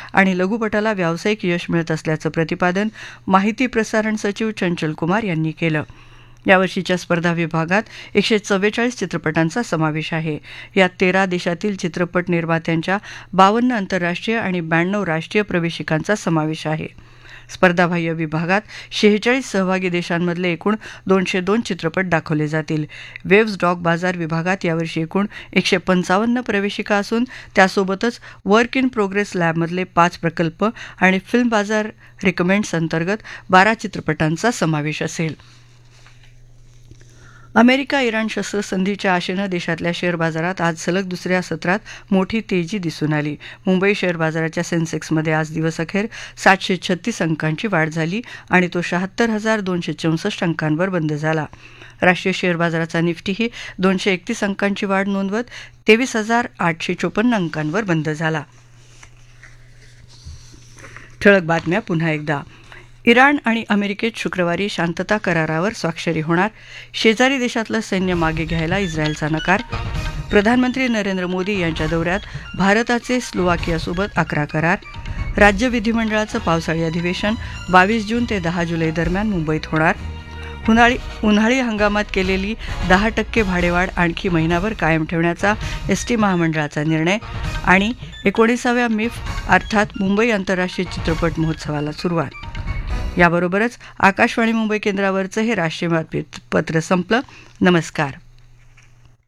आणि लघुपटाला व्यावसायिक यश मिळत असल्याचं प्रतिपादन माहिती प्रसारण सचिव चंचल कुमार यांनी केलं. यावर्षीच्या स्पर्धा विभागात 144 चित्रपटांचा समावेश आहे. यात 13 देशातील चित्रपट निर्मात्यांच्या 52 आंतरराष्ट्रीय आणि 92 राष्ट्रीय प्रवेशिकांचा समावेश आहे. स्पर्धाबाह्य विभागात 46 सहभागी देशांमधले एकूण 202 चित्रपट दाखवले जातील. वेव्हज डॉग बाजार विभागात यावर्षी एकूण 155 प्रवेशिका असून त्यासोबतच वर्क इन प्रोग्रेस लॅबमधले 5 प्रकल्प आणि फिल्म बाजार रिकमेंड्स अंतर्गत 12 चित्रपटांचा समावेश असेल. अमेरिका इराण शस्त्रसंधीच्या आशेनं देशातल्या शेअर बाजारात आज सलग दुसऱ्या सत्रात मोठी तेजी दिसून आली. मुंबई शेअर बाजाराच्या सेन्सेक्समध्ये आज दिवसअखेर 736 अंकांची वाढ झाली आणि तो 76,264 अंकांवर बंद झाला. राष्ट्रीय शेअर बाजाराचा निफ्टीही 231 अंकांची वाढ नोंदवत 23,854 अंकांवर बंद झाला. ठळक बातम्या पुन्हा एकदा. इराण आणि अमेरिकेत शुक्रवारी शांतता करारावर स्वाक्षरी होणार. शेजारी देशातलं सैन्य मागे घ्यायला इस्रायलचा नकार. प्रधानमंत्री नरेंद्र मोदी यांच्या दौऱ्यात भारताचे स्लोवाकियासोबत 11 करार. राज्य विधिमंडळाचं पावसाळी अधिवेशन 22 जून ते 10 जुलै दरम्यान मुंबईत होणार. उन्हाळी हंगामात केलेली 10% भाडेवाढ आणखी महिनाभर कायम ठेवण्याचा एसटी महामंडळाचा निर्णय. आणि 19व्या मिफ अर्थात मुंबई आंतरराष्ट्रीय चित्रपट महोत्सवाला सुरुवात. याबरोबरच आकाशवाणी मुंबई केंद्रावरचं हे राष्ट्रीय बातमीपत्र संपलं. नमस्कार.